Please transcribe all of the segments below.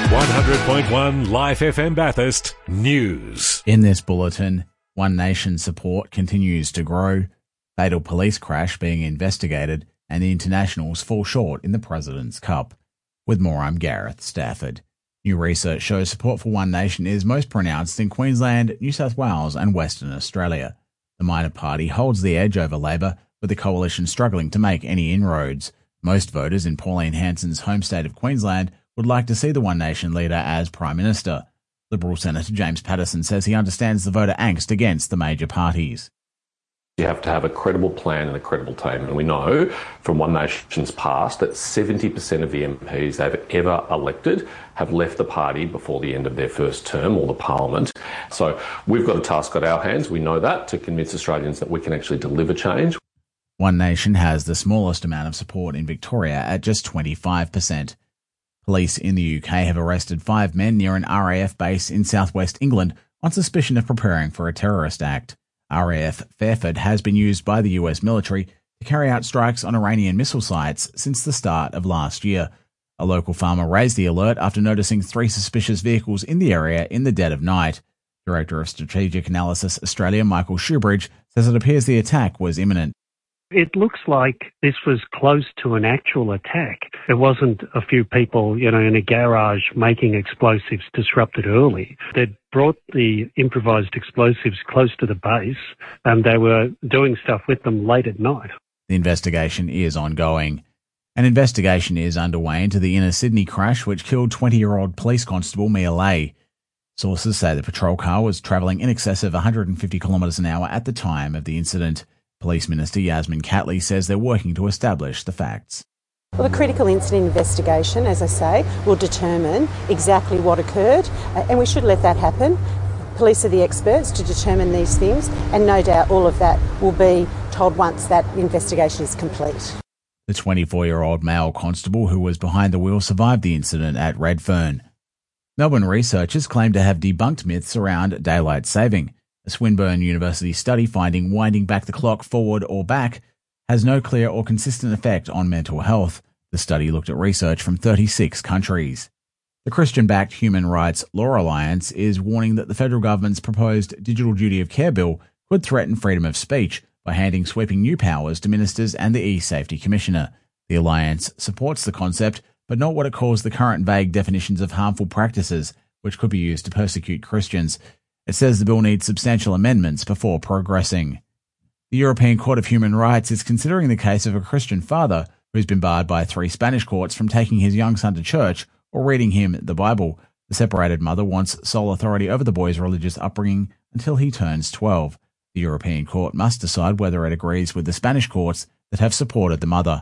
100.1 Life FM Bathurst News. In this bulletin, One Nation support continues to grow, fatal police crash being investigated, and the internationals fall short in the President's Cup. With more, I'm Gareth Stafford. New research shows support for One Nation is most pronounced in Queensland, New South Wales and Western Australia. The minor party holds the edge over Labor, with the coalition struggling to make any inroads. Most voters in Pauline Hanson's home state of Queensland would like to see the One Nation leader as Prime Minister. Liberal Senator James Paterson says he understands the voter angst against the major parties. You have to have a credible plan and a credible team. And we know from One Nation's past that 70% of the MPs they've ever elected have left the party before the end of their first term or the parliament. So we've got a task on our hands, we know that, to convince Australians that we can actually deliver change. One Nation has the smallest amount of support in Victoria at just 25%. Police in the UK have arrested 5 men near an RAF base in southwest England on suspicion of preparing for a terrorist act. RAF Fairford has been used by the US military to carry out strikes on Iranian missile sites since the start of last year. A local farmer raised the alert after noticing 3 suspicious vehicles in the area in the dead of night. Director of Strategic Analysis Australia, Michael Shoebridge, says it appears the attack was imminent. It looks like this was close to an actual attack. It wasn't a few people, in a garage making explosives disrupted early. They'd brought the improvised explosives close to the base and they were doing stuff with them late at night. The investigation is ongoing. An investigation is underway into the inner Sydney crash which killed 20-year-old police constable Mia Lay. Sources say the patrol car was travelling in excess of 150 kilometres an hour at the time of the incident. Police Minister Yasmin Catley says they're working to establish the facts. Well, the critical incident investigation, as I say, will determine exactly what occurred, and we should let that happen. Police are the experts to determine these things, and no doubt all of that will be told once that investigation is complete. The 24-year-old male constable who was behind the wheel survived the incident at Redfern. Melbourne researchers claim to have debunked myths around daylight saving. A Swinburne University study finding winding back the clock forward or back has no clear or consistent effect on mental health. The study looked at research from 36 countries. The Christian-backed Human Rights Law Alliance is warning that the federal government's proposed Digital Duty of Care bill could threaten freedom of speech by handing sweeping new powers to ministers and the e-Safety Commissioner. The alliance supports the concept, but not what it calls the current vague definitions of harmful practices, which could be used to persecute Christians. It says the bill needs substantial amendments before progressing. The European Court of Human Rights is considering the case of a Christian father who's been barred by 3 Spanish courts from taking his young son to church or reading him the Bible. The separated mother wants sole authority over the boy's religious upbringing until he turns 12. The European Court must decide whether it agrees with the Spanish courts that have supported the mother.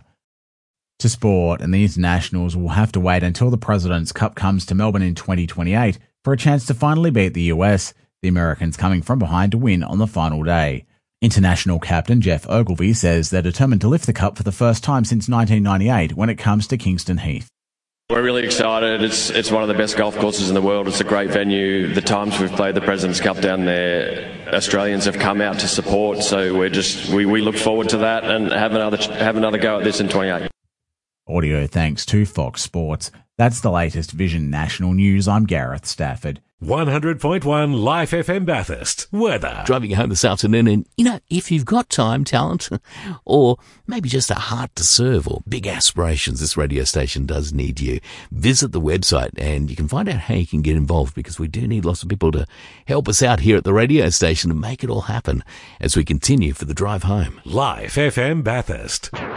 To sport, and the internationals will have to wait until the President's Cup comes to Melbourne in 2028 for a chance to finally beat the US. The Americans coming from behind to win on the final day. International captain Geoff Ogilvy says they're determined to lift the cup for the first time since 1998 when it comes to Kingston Heath. We're really excited. It's one of the best golf courses in the world. It's a great venue. The times we've played the President's Cup down there, Australians have come out to support, so we look forward to that and have another go at this in 28. Audio thanks to Fox Sports. That's the latest Vision National News. I'm Gareth Stafford. 100.1 Life FM Bathurst. Weather. Driving home this afternoon and, if you've got time, talent, or maybe just a heart to serve or big aspirations, this radio station does need you. Visit the website and you can find out how you can get involved because we do need lots of people to help us out here at the radio station to make it all happen as we continue for the drive home. Life FM Bathurst.